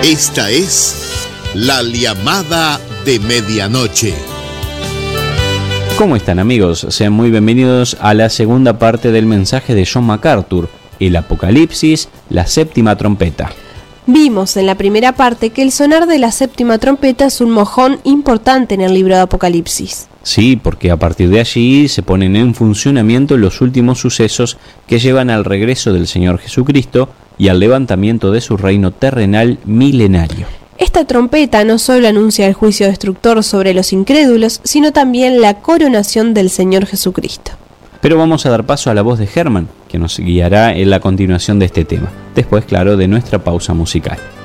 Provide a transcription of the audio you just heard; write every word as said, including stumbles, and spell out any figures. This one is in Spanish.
Esta es la llamada de medianoche. ¿Cómo están, amigos? Sean muy bienvenidos a la segunda parte del mensaje de John MacArthur, el Apocalipsis, la séptima trompeta. Vimos en la primera parte que el sonar de la séptima trompeta es un mojón importante en el libro de Apocalipsis. Sí, porque a partir de allí se ponen en funcionamiento los últimos sucesos que llevan al regreso del Señor Jesucristo y al levantamiento de su reino terrenal milenario. Esta trompeta no solo anuncia el juicio destructor sobre los incrédulos, sino también la coronación del Señor Jesucristo. Pero vamos a dar paso a la voz de Germán, que nos guiará en la continuación de este tema, después, claro, de nuestra pausa musical.